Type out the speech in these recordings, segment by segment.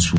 su...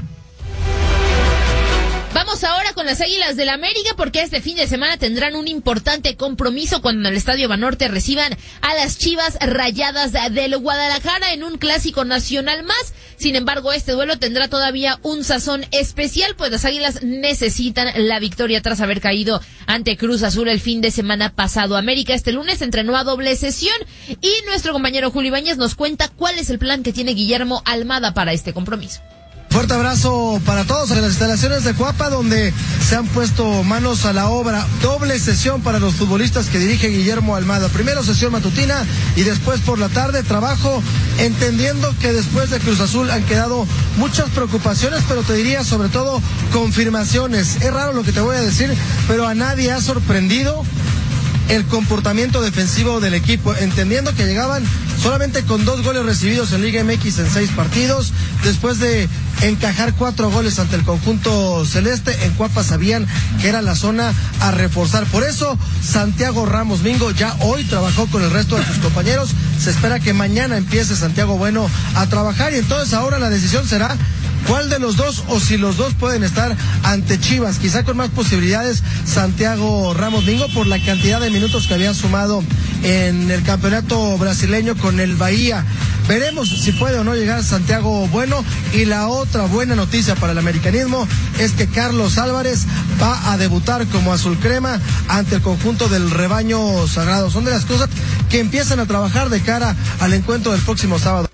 Vamos ahora con las Águilas del América, porque este fin de semana tendrán un importante compromiso cuando en el Estadio Banorte reciban a las Chivas Rayadas del Guadalajara en un clásico nacional más. Sin embargo, este duelo tendrá todavía un sazón especial, pues las Águilas necesitan la victoria tras haber caído ante Cruz Azul el fin de semana pasado. América este lunes entrenó a doble sesión y nuestro compañero Julio Ibáñez nos cuenta cuál es el plan que tiene Guillermo Almada para este compromiso. Fuerte abrazo para todos en las instalaciones de Cuapa, donde se han puesto manos a la obra. Doble sesión para los futbolistas que dirige Guillermo Almada. Primero sesión matutina y después por la tarde trabajo, entendiendo que después de Cruz Azul han quedado muchas preocupaciones, pero te diría sobre todo confirmaciones. Es raro lo que te voy a decir, pero a nadie ha sorprendido el comportamiento defensivo del equipo, entendiendo que llegaban solamente con 2 goles recibidos en Liga MX en 6 partidos, después de encajar 4 goles ante el conjunto celeste. En Cuapa sabían que era la zona a reforzar. Por eso Santiago Ramos Mingo ya hoy trabajó con el resto de sus compañeros. Se espera que mañana empiece Santiago Bueno a trabajar, y entonces ahora la decisión será cuál de los dos, o si los dos pueden estar ante Chivas. Quizá con más posibilidades Santiago Ramos Mingo por la cantidad de minutos que había sumado en el campeonato brasileño con el Bahía. Veremos si puede o no llegar Santiago Bueno. Y la otra buena noticia para el americanismo es que Carlos Álvarez va a debutar como azul crema ante el conjunto del rebaño sagrado. Son de las cosas que empiezan a trabajar de cara al encuentro del próximo sábado.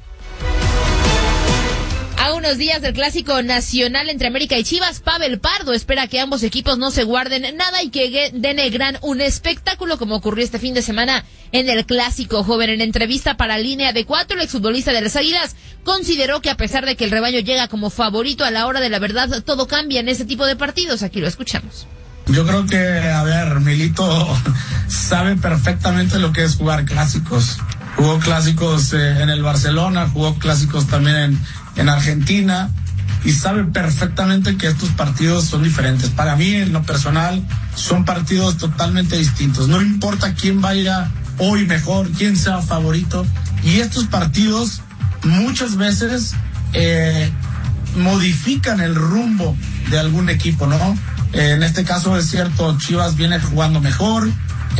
A unos días del clásico nacional entre América y Chivas, Pavel Pardo espera que ambos equipos no se guarden nada y que denegran un espectáculo, como ocurrió este fin de semana en el clásico joven. En entrevista para Línea de 4, el exfutbolista de las Águilas consideró que a pesar de que el rebaño llega como favorito, a la hora de la verdad todo cambia en ese tipo de partidos. Aquí lo escuchamos. Yo creo que, Milito sabe perfectamente lo que es jugar clásicos. Jugó clásicos en el Barcelona, jugó clásicos también en Argentina, y sabe perfectamente que estos partidos son diferentes. Para mí, en lo personal, son partidos totalmente distintos. No importa quién vaya hoy mejor, quién sea favorito. Y estos partidos muchas veces modifican el rumbo de algún equipo, ¿no? En este caso es cierto, Chivas viene jugando mejor.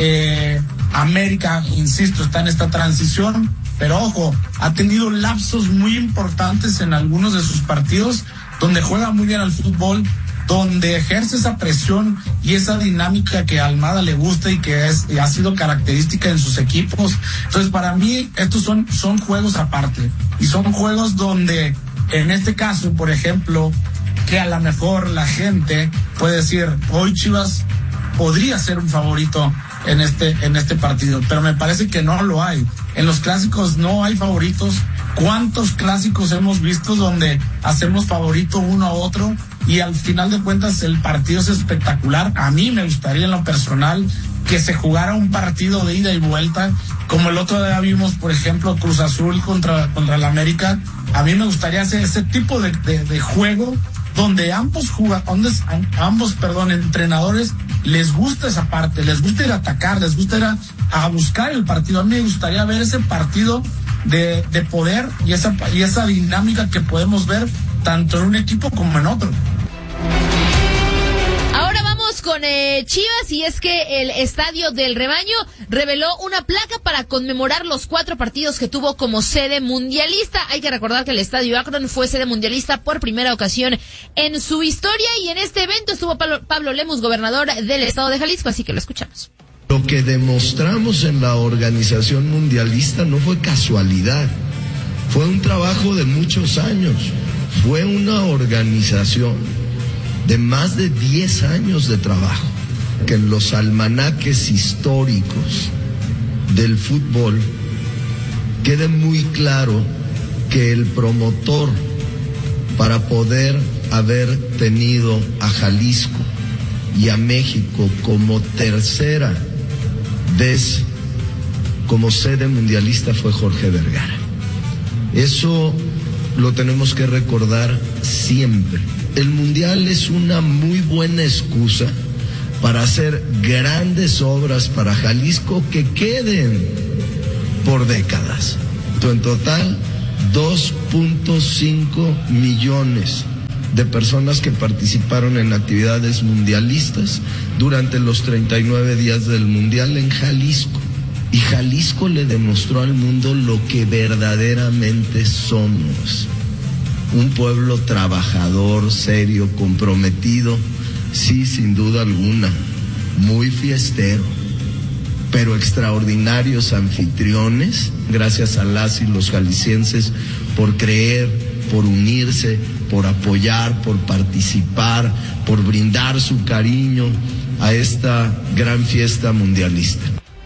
América, insisto, está en esta transición, pero ojo, ha tenido lapsos muy importantes en algunos de sus partidos donde juega muy bien al fútbol, donde ejerce esa presión y esa dinámica que a Almada le gusta y que ha sido característica en sus equipos. Entonces, para mí, estos son juegos aparte, y son juegos donde, en este caso, por ejemplo, que a lo mejor la gente puede decir, hoy Chivas podría ser un favorito en este partido, pero me parece que no lo hay. En los clásicos no hay favoritos. ¿Cuántos clásicos hemos visto donde hacemos favorito uno a otro y al final de cuentas el partido es espectacular? A mí me gustaría, en lo personal, que se jugara un partido de ida y vuelta, como el otro día vimos, por ejemplo, Cruz Azul contra el América. A mí me gustaría hacer ese tipo de juego donde ambos entrenadores les gusta esa parte, les gusta ir a atacar, les gusta ir a buscar el partido. A mí me gustaría ver ese partido de poder y esa dinámica que podemos ver tanto en un equipo como en otro. Ahora vamos con Chivas, y es que el Estadio del Rebaño reveló una placa para conmemorar los 4 partidos que tuvo como sede mundialista. Hay que recordar que el Estadio Akron fue sede mundialista por primera ocasión en su historia, y en este evento estuvo Pablo Lemus, gobernador del estado de Jalisco, así que lo escuchamos. Lo que demostramos en la organización mundialista no fue casualidad, fue un trabajo de muchos años, fue una organización de más de 10 años de trabajo, que en los almanaques históricos del fútbol quede muy claro que el promotor, para poder haber tenido a Jalisco y a México como tercera vez como sede mundialista, fue Jorge Vergara. Eso lo tenemos que recordar siempre. El mundial es una muy buena excusa para hacer grandes obras para Jalisco que queden por décadas. En total, 2.5 millones de personas que participaron en actividades mundialistas durante los 39 días del Mundial en Jalisco. Y Jalisco le demostró al mundo lo que verdaderamente somos. Un pueblo trabajador, serio, comprometido, sí, sin duda alguna, muy fiestero, pero extraordinarios anfitriones, gracias a las y los jaliscienses por creer, por unirse, por apoyar, por participar, por brindar su cariño a esta gran fiesta mundialista.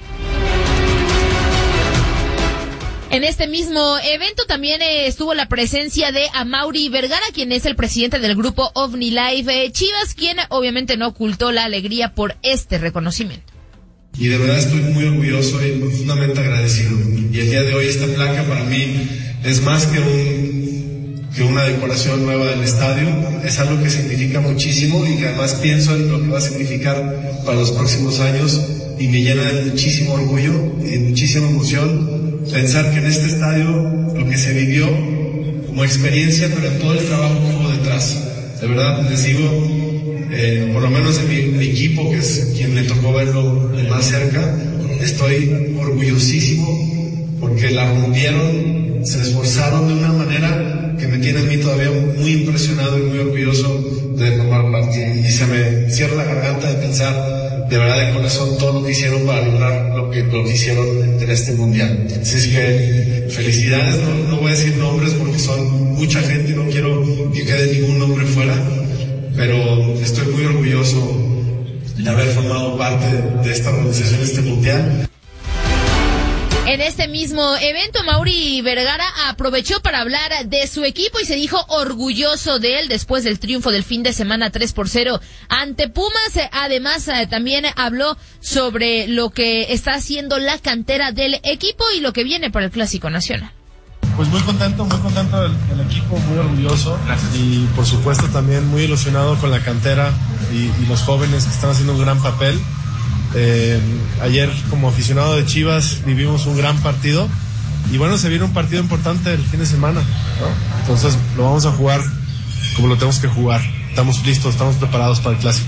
En este mismo evento también estuvo la presencia de Amaury Vergara, quien es el presidente del grupo OmniLife Chivas, quien obviamente no ocultó la alegría por este reconocimiento. Y de verdad estoy muy orgulloso y profundamente agradecido. Y el día de hoy esta placa para mí es más que una decoración nueva del estadio, es algo que significa muchísimo y que además pienso en lo que va a significar para los próximos años y me llena de muchísimo orgullo y muchísima emoción pensar que en este estadio lo que se vivió como experiencia, pero en todo el trabajo que hubo detrás. De verdad les digo, por lo menos en mi equipo, que es quien le tocó verlo de más cerca, estoy orgullosísimo porque la rompieron, se esforzaron de una manera que me tiene a mí todavía muy impresionado y muy orgulloso de formar parte. Y se me cierra la garganta de pensar de verdad de corazón todo lo que hicieron para lograr lo que hicieron en este mundial. Así es que felicidades, no voy a decir nombres porque son mucha gente y no quiero que quede ningún nombre fuera, pero estoy muy orgulloso de haber formado parte de esta organización, este mundial. En este mismo evento, Amaury Vergara aprovechó para hablar de su equipo y se dijo orgulloso de él después del triunfo del fin de semana 3-0 ante Pumas. Además, también habló sobre lo que está haciendo la cantera del equipo y lo que viene para el Clásico Nacional. Pues muy contento del equipo, muy orgulloso. Gracias. Y por supuesto también muy ilusionado con la cantera y los jóvenes que están haciendo un gran papel. Ayer como aficionado de Chivas vivimos un gran partido y bueno, se viene un partido importante el fin de semana, ¿no? Entonces lo vamos a jugar como lo tenemos que jugar. Estamos listos, estamos preparados para el Clásico.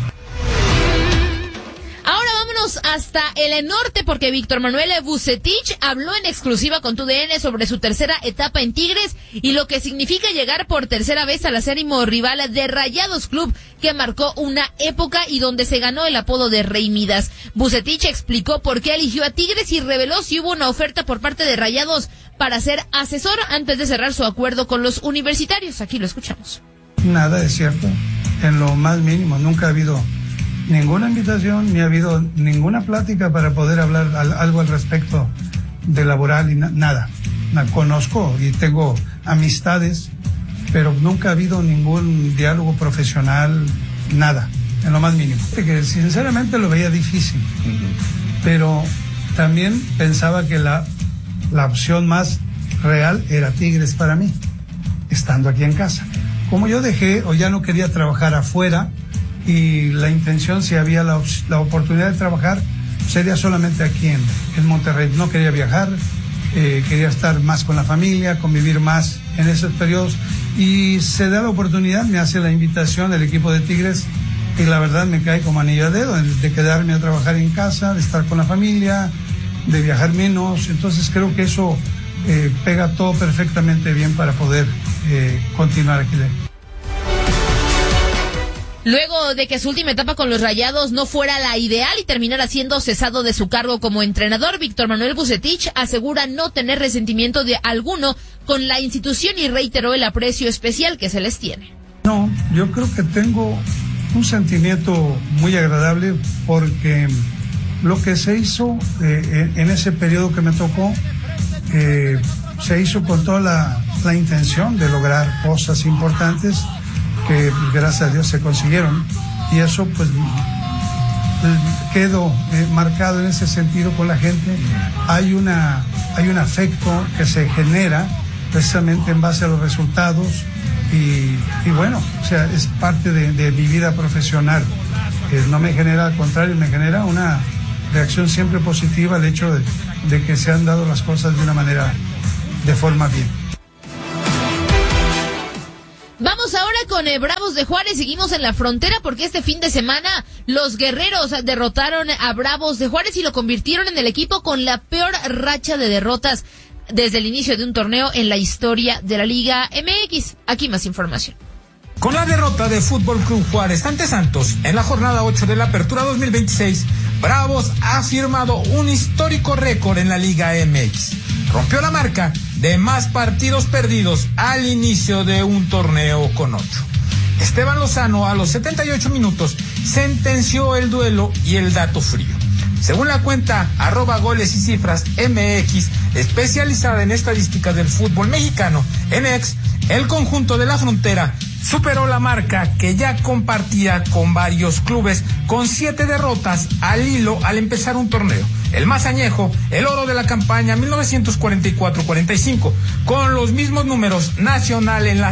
Ahora vámonos hasta el norte porque Víctor Manuel Vucetich habló en exclusiva con TUDN sobre su tercera etapa en Tigres y lo que significa llegar por tercera vez al acérrimo rival de Rayados Club, que marcó una época y donde se ganó el apodo de Rey Midas. Vucetich explicó por qué eligió a Tigres y reveló si hubo una oferta por parte de Rayados para ser asesor antes de cerrar su acuerdo con los universitarios. Aquí lo escuchamos. Nada es cierto, en lo más mínimo. Nunca ha habido ninguna invitación, ni ha habido ninguna plática para poder hablar algo al respecto de laboral y nada. Conozco y tengo amistades, pero nunca ha habido ningún diálogo profesional, nada, en lo más mínimo. Que sinceramente lo veía difícil, pero también pensaba que la opción más real era Tigres para mí, estando aquí en casa. Como yo dejé o ya no quería trabajar afuera y la intención, si había la oportunidad de trabajar, sería solamente aquí en Monterrey. No quería viajar, quería estar más con la familia, convivir más en esos periodos. Y se da la oportunidad, me hace la invitación del equipo de Tigres y la verdad me cae como anillo al dedo de quedarme a trabajar en casa, de estar con la familia, de viajar menos. Entonces creo que eso pega todo perfectamente bien para poder continuar aquí. Luego de que su última etapa con los Rayados no fuera la ideal y terminara siendo cesado de su cargo como entrenador, Víctor Manuel Vucetich asegura no tener resentimiento de alguno con la institución y reiteró el aprecio especial que se les tiene. No, yo creo que tengo un sentimiento muy agradable porque lo que se hizo en ese periodo que me tocó, se hizo con toda la intención de lograr cosas importantes que gracias a Dios se consiguieron, y eso pues quedó marcado en ese sentido con la gente. Hay un afecto que se genera precisamente en base a los resultados y bueno, o sea, es parte de mi vida profesional. No me genera, al contrario, me genera una reacción siempre positiva al hecho de que se han dado las cosas de una manera, de forma bien. Vamos ahora con Bravos de Juárez. Seguimos en la frontera porque este fin de semana los guerreros derrotaron a Bravos de Juárez y lo convirtieron en el equipo con la peor racha de derrotas desde el inicio de un torneo en la historia de la Liga MX. Aquí más información. Con la derrota de Fútbol Club Juárez ante Santos en la jornada 8 de la Apertura 2026, Bravos ha firmado un histórico récord en la Liga MX. Rompió la marca de más partidos perdidos al inicio de un torneo con 8. Esteban Lozano a los 78 minutos sentenció el duelo y el dato frío. Según la cuenta @goles y cifras MX, especializada en estadísticas del fútbol mexicano, en X, el conjunto de la frontera superó la marca que ya compartía con varios clubes con 7 derrotas al hilo al empezar un torneo. El más añejo, el oro de la campaña 1944-45, con los mismos números, Nacional en la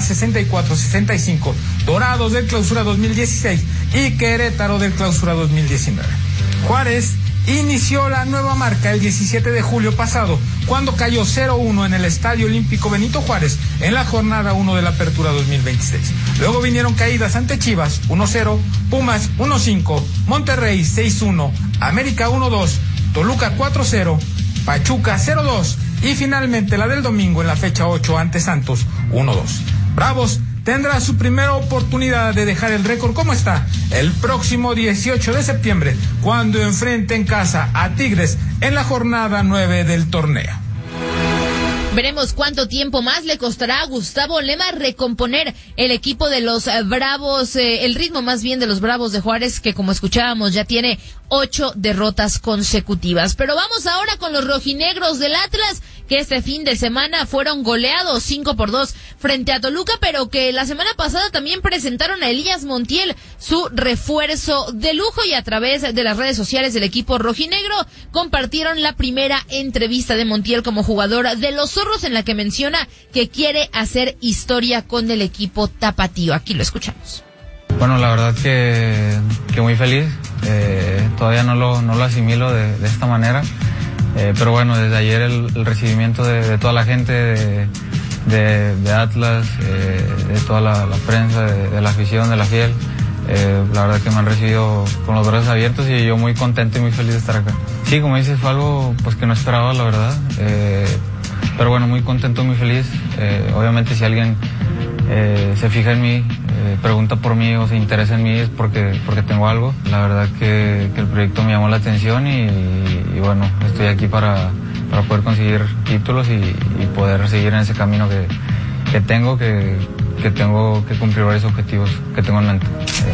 64-65, Dorados del Clausura 2016 y Querétaro del Clausura 2019. Juárez inició la nueva marca el 17 de julio pasado, cuando cayó 0-1 en el Estadio Olímpico Benito Juárez en la jornada 1 de la Apertura 2026. Luego vinieron caídas ante Chivas 1-0, Pumas 1-5, Monterrey 6-1, América 1-2, Toluca 4-0, Pachuca 0-2 y finalmente la del domingo en la fecha 8 ante Santos 1-2. Bravos tendrá su primera oportunidad de dejar el récord como está el próximo 18 de septiembre, cuando enfrente en casa a Tigres en la jornada 9 del torneo. Veremos cuánto tiempo más le costará a Gustavo Lema recomponer el equipo de los Bravos, el ritmo más bien de los Bravos de Juárez, que como escuchábamos ya tiene 8 derrotas consecutivas. Pero vamos ahora con los rojinegros del Atlas, que este fin de semana fueron goleados 5-2 frente a Toluca, pero que la semana pasada también presentaron a Elías Montiel, su refuerzo de lujo, y a través de las redes sociales del equipo rojinegro compartieron la primera entrevista de Montiel como jugador de los Zorros, en la que menciona que quiere hacer historia con el equipo tapatío. Aquí lo escuchamos. Bueno, la verdad que muy feliz, todavía no lo asimilo de esta manera. Pero bueno, desde ayer el recibimiento de toda la gente de Atlas, de toda la prensa, de la afición, de la fiel, la verdad que me han recibido con los brazos abiertos y yo muy contento y muy feliz de estar acá. Sí, como dices, fue algo pues que no esperaba, la verdad, pero bueno, muy contento, muy feliz. Obviamente si alguien se fija en mí, pregunta por mí o se interesa en mí es porque tengo algo. La verdad que el proyecto me llamó la atención y bueno, estoy aquí para poder conseguir títulos y poder seguir en ese camino que tengo que cumplir varios objetivos que tengo en mente.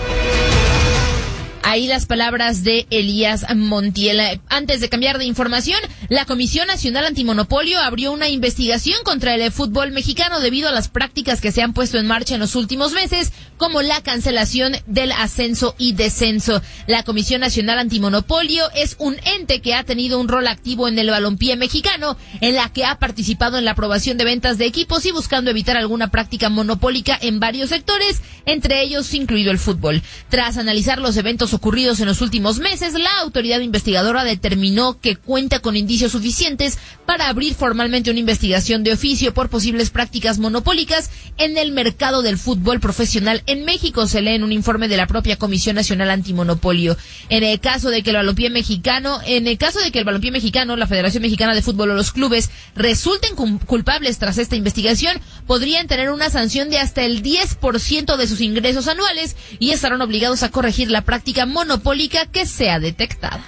Ahí las palabras de Elías Montiel. Antes de cambiar de información, la Comisión Nacional Antimonopolio abrió una investigación contra el fútbol mexicano debido a las prácticas que se han puesto en marcha en los últimos meses, como la cancelación del ascenso y descenso. La Comisión Nacional Antimonopolio es un ente que ha tenido un rol activo en el balompié mexicano, en la que ha participado en la aprobación de ventas de equipos y buscando evitar alguna práctica monopólica en varios sectores, entre ellos incluido el fútbol. Tras analizar los eventos ocurridos en los últimos meses, la autoridad investigadora determinó que cuenta con indicios suficientes para abrir formalmente una investigación de oficio por posibles prácticas monopólicas en el mercado del fútbol profesional en México, se lee en un informe de la propia Comisión Nacional Antimonopolio. En el caso de que el balompié mexicano, la Federación Mexicana de Fútbol o los clubes resulten culpables tras esta investigación, podrían tener una sanción de hasta el 10% de sus ingresos anuales y estarán obligados a corregir la práctica monopólica que sea detectada.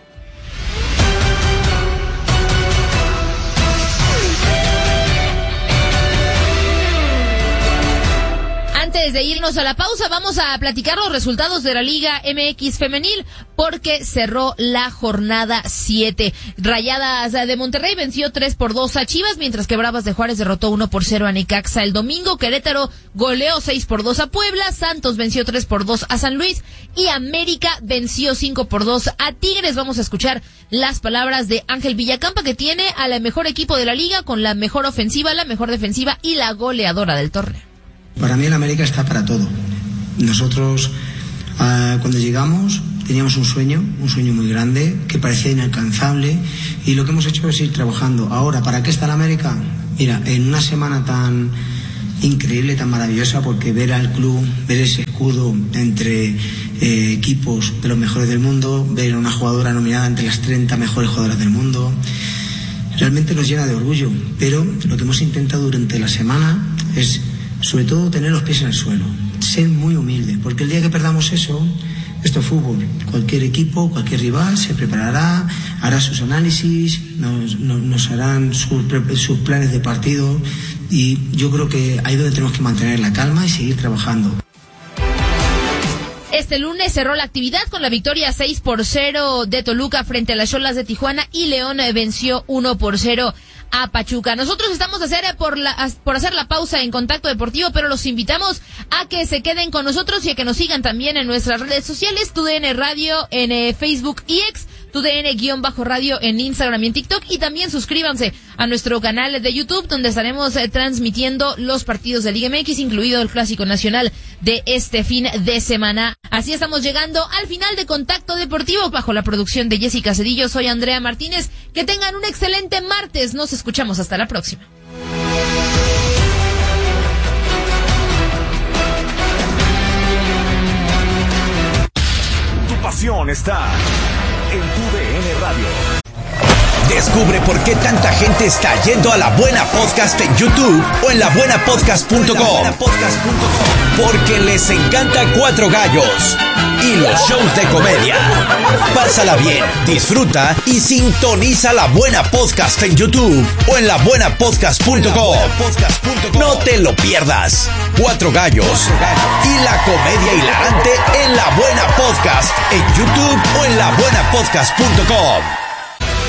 Antes de irnos a la pausa, vamos a platicar los resultados de la Liga MX femenil, porque cerró la jornada 7. Rayadas de Monterrey venció 3-2 a Chivas, mientras que Bravas de Juárez derrotó 1-0 a Necaxa el domingo. Querétaro goleó 6-2 a Puebla, Santos venció 3-2 a San Luis y América venció 5-2 a Tigres. Vamos a escuchar las palabras de Ángel Villacampa, que tiene al mejor equipo de la liga con la mejor ofensiva, la mejor defensiva y la goleadora del torneo. Para mí el América está para todo. Nosotros cuando llegamos teníamos un sueño muy grande que parecía inalcanzable y lo que hemos hecho es ir trabajando. Ahora, ¿para qué está el América? Mira, en una semana tan increíble, tan maravillosa, porque ver al club, ver ese escudo entre equipos de los mejores del mundo, ver a una jugadora nominada entre las 30 mejores jugadoras del mundo, realmente nos llena de orgullo. Pero lo que hemos intentado durante la semana es, sobre todo, tener los pies en el suelo, ser muy humilde, porque el día que perdamos eso, esto es fútbol. Cualquier equipo, cualquier rival se preparará, hará sus análisis, nos harán sus planes de partido, y yo creo que ahí es donde tenemos que mantener la calma y seguir trabajando. Este lunes cerró la actividad con la victoria 6-0 de Toluca frente a las Xolas de Tijuana, y León venció 1-0 a Pachuca. Nosotros estamos por hacer la pausa en Contacto Deportivo, pero los invitamos a que se queden con nosotros y a que nos sigan también en nuestras redes sociales, TUDN Radio en Facebook y X, TUDN_radio en Instagram y en TikTok, y también suscríbanse a nuestro canal de YouTube, donde estaremos transmitiendo los partidos de Liga MX, incluido el Clásico Nacional de este fin de semana. Así estamos llegando al final de Contacto Deportivo, bajo la producción de Jessica Cedillo. Soy Andrea Martínez. Que tengan un excelente martes. Nos escuchamos hasta la próxima. Tu pasión está en TUDN Radio. Descubre por qué tanta gente está yendo a La Buena Podcast en YouTube o en labuenapodcast.com. Porque les encanta Cuatro Gallos y los shows de comedia. Pásala bien, disfruta y sintoniza La Buena Podcast en YouTube o en labuenapodcast.com. No te lo pierdas. Cuatro Gallos y la comedia hilarante en La Buena Podcast en YouTube o en labuenapodcast.com.